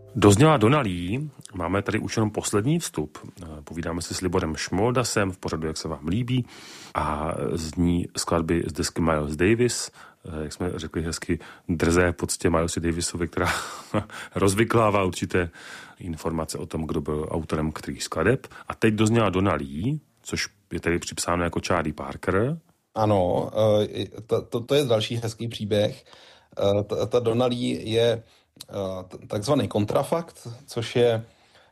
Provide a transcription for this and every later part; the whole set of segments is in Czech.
Dozněla Donna Lee, máme tady už jenom poslední vstup. Povídáme si s Liborem Šmoldasem v pořadu, jak se vám líbí, a zní skladby z desky Miles Davis, jak jsme řekli hezky, drzé poctě Milesi Davisovi, která rozvyklává určité informace o tom, kdo byl autorem kterých skladeb. A teď dozněla Donna Lee, což je tady připsáno jako Charlie Parker. Ano, to je další hezký příběh. Ta Donna Lee je takzvaný kontrafakt, což je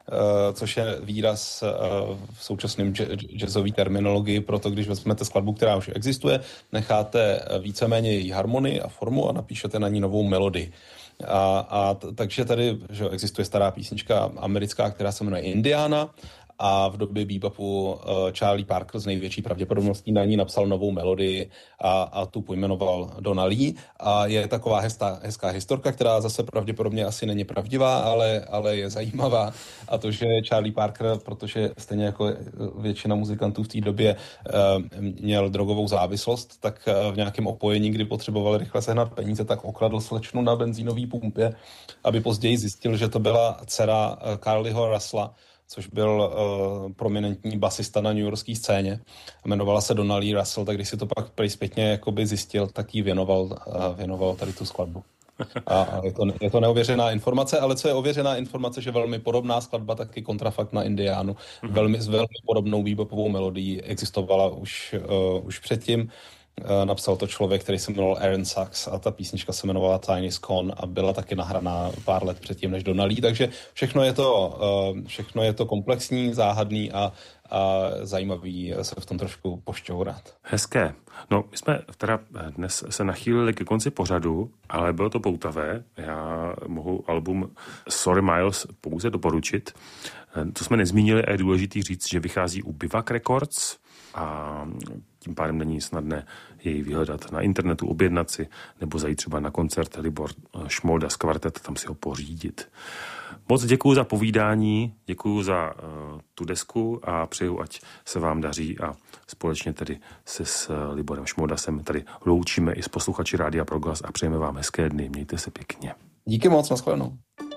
výraz v současném jazzové terminologii, proto když vezmete skladbu, která už existuje, necháte víceméně její harmonii a formu a napíšete na ní novou melodii. Takže tady že existuje stará písnička americká, která se jmenuje Indiana, a v době bebopu Charlie Parker z největší pravděpodobností na ní napsal novou melodii a tu pojmenoval Donna Lee. A je taková hezká historka, která zase pravděpodobně asi není pravdivá, ale je zajímavá. A to, že Charlie Parker, protože stejně jako většina muzikantů v té době měl drogovou závislost, tak v nějakém opojení, kdy potřeboval rychle sehnat peníze, tak okradl slečnu na benzínové pumpě, aby později zjistil, že to byla dcera Carlyho Russella, což byl prominentní basista na newyorské scéně. Jmenovala se Donna Lee Russell, tak když si to pak prej zpětně jakoby zjistil, tak jí věnoval tady tu skladbu. A je to neověřená informace, ale co je ověřená informace, že velmi podobná skladba, taky kontrafakt na Indiánu, s velmi podobnou bebopovou melodií existovala už předtím. Napsal to člověk, který se jmenoval Aaron Sachs a ta písnička se jmenovala Tiny Scone a byla taky nahraná pár let předtím než Donna Lee, takže všechno je to komplexní, záhadný a zajímavý se v tom trošku pošťourat. Hezké. No, my jsme teda dnes se nachýlili ke konci pořadu, ale bylo to poutavé. Já mohu album Sorry Miles pouze doporučit. To jsme nezmínili a je důležitý říct, že vychází u Bivak Records a tím pádem není snadné jej vyhledat na internetu, objednat si nebo zajít třeba na koncert Libor Šmoldas Kvartet, tam si ho pořídit. Moc děkuju za povídání, děkuju za tu desku a přeju, ať se vám daří a společně tedy se s Liborem Šmoldasem tady loučíme i s posluchači Rádia Proglas a přejeme vám hezké dny. Mějte se pěkně. Díky moc, nashledanou.